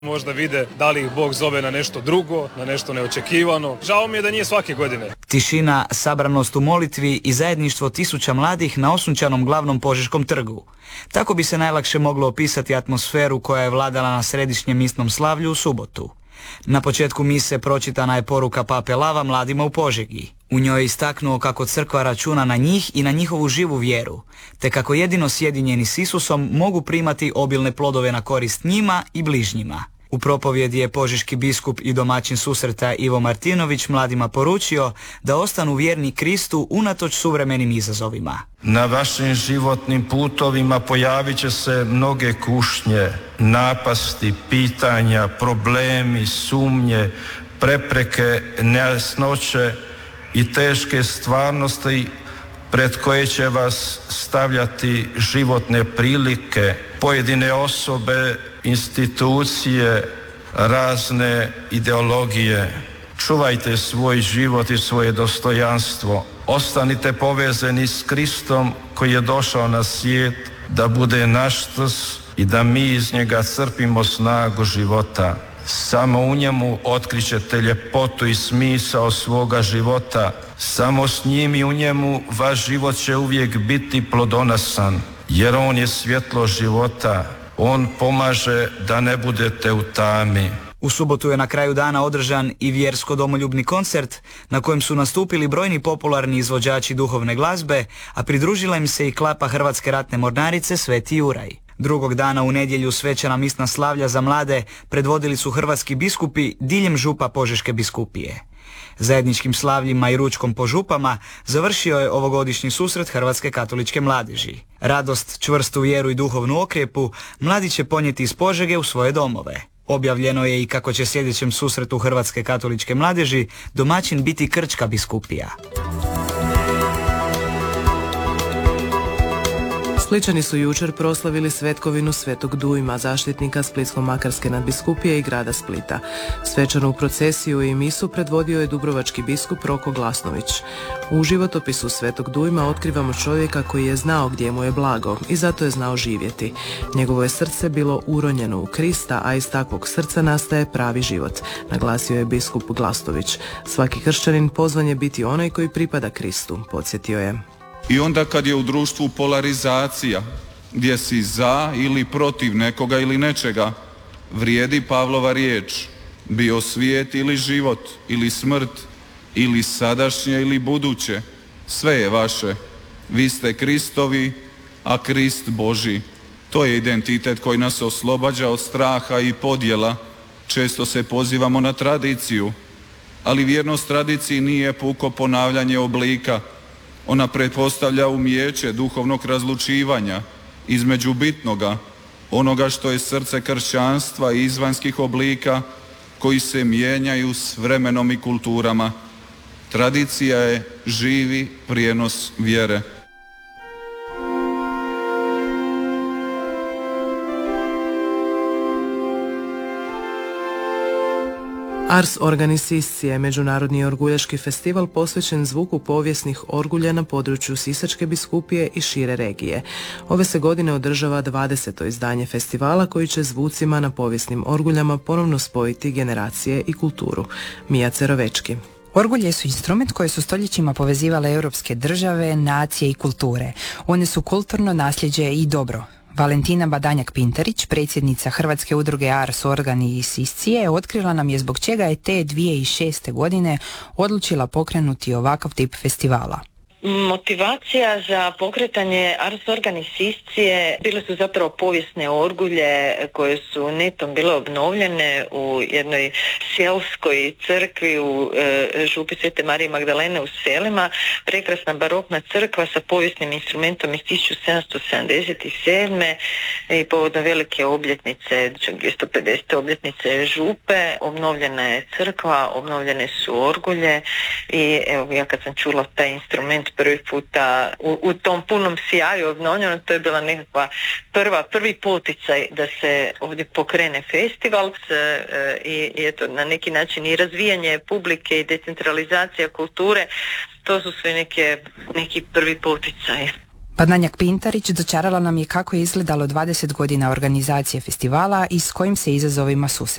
Možda vide da li ih Bog zove na nešto drugo, na nešto neočekivano. Žao mi je da nije svake godine. Tišina, sabranost u molitvi i zajedništvo tisuća mladih na osunčanom glavnom Požeškom trgu. Tako bi se najlakše moglo opisati atmosferu koja je vladala na središnjem misnom slavlju u subotu. Na početku mise pročitana je poruka pape Lava mladima u Požegi. U njoj je istaknuo kako crkva računa na njih i na njihovu živu vjeru, te kako jedino sjedinjeni s Isusom mogu primati obilne plodove na korist njima i bližnjima. U propovjedi je požeški biskup i domaćin susreta Ivo Martinović mladima poručio da ostanu vjerni Kristu unatoč suvremenim izazovima. Na vašim životnim putovima pojavit će se mnoge kušnje, napasti, pitanja, problemi, sumnje, prepreke, nejasnoće i teške stvarnosti pred koje će vas stavljati životne prilike, pojedine osobe, institucije, razne ideologije. Čuvajte svoj život i svoje dostojanstvo. Ostanite povezani s Kristom koji je došao na svijet da bude naš trs i da mi iz njega crpimo snagu života. Samo u njemu otkrićete ljepotu i smisao svoga života. Samo s njim i u njemu vaš život će uvijek biti plodonosan, jer on je svjetlo života. On pomaže da ne budete u tami. U subotu je na kraju dana održan i vjersko-domoljubni koncert na kojem su nastupili brojni popularni izvođači duhovne glazbe, a pridružila im se i klapa Hrvatske ratne mornarice Sveti Juraj. Drugog dana u nedjelju svečana misna slavlja za mlade predvodili su hrvatski biskupi diljem župa Požeške biskupije. Zajedničkim slavljima i ručkom po župama završio je ovogodišnji susret Hrvatske katoličke mladeži. Radost, čvrstu vjeru i duhovnu okrijepu mladi će ponijeti iz Požege u svoje domove. Objavljeno je i kako će sljedećem susretu Hrvatske katoličke mladeži domaćin biti Krčka biskupija. Splićani su jučer proslavili svetkovinu Svetog Dujma, zaštitnika Splitsko-makarske nadbiskupije i grada Splita. Svečanu procesiju i misu predvodio je dubrovački biskup Roko Glasnović. U životopisu Svetog Dujma otkrivamo čovjeka koji je znao gdje mu je blago i zato je znao živjeti. Njegovo je srce bilo uronjeno u Krista, a iz takvog srca nastaje pravi život, naglasio je biskup Glasnović. Svaki kršćanin pozvan je biti onaj koji pripada Kristu, podsjetio je. I onda kad je u društvu polarizacija, gdje si za ili protiv nekoga ili nečega, vrijedi Pavlova riječ, bio svijet ili život, ili smrt, ili sadašnje ili buduće, sve je vaše. Vi ste Kristovi, a Krist Božji. To je identitet koji nas oslobađa od straha i podjela. Često se pozivamo na tradiciju, ali vjernost tradiciji nije puko ponavljanje oblika. Ona pretpostavlja umijeće duhovnog razlučivanja između bitnoga, onoga što je srce kršćanstva i izvanjskih oblika koji se mijenjaju s vremenom i kulturama. Tradicija je živi prijenos vjere. Ars Organis je međunarodni orguljaški festival posvećen zvuku povijesnih orgulja na području Sisačke biskupije i šire regije. Ove se godine održava 20. izdanje festivala koji će zvucima na povijesnim orguljama ponovno spojiti generacije i kulturu. Mija Cerovečki. Orgulje su instrument koje su stoljećima povezivale europske države, nacije i kulture. One su kulturno nasljeđe i dobro. Valentina Badanjak-Pintarić, predsjednica Hrvatske udruge Ars Organis Iscije, otkrila nam je zbog čega je te 2006. godine odlučila pokrenuti ovakav tip festivala. Motivacija za pokretanje Ars Organis Iscije bile su zapravo povijesne orgulje koje su netom bile obnovljene u jednoj selskoj crkvi u župi Svete Marije Magdalene u Selima. Prekrasna barokna crkva sa povijesnim instrumentom iz 1777. i povodom velike obljetnice, 250. obljetnice župe, obnovljena je crkva, obnovljene su orgulje i evo ja kad sam čula taj instrument prvi puta u tom punom sjaju obnovljeno, to je bila nekakva prvi poticaj da se ovdje pokrene festival i eto na neki način i razvijanje publike i decentralizacija kulture, to su sve neki prvi poticaji. Badanjak Pintarić dočarala nam je kako je izgledalo 20 godina organizacije festivala i s kojim se izazovima susreće.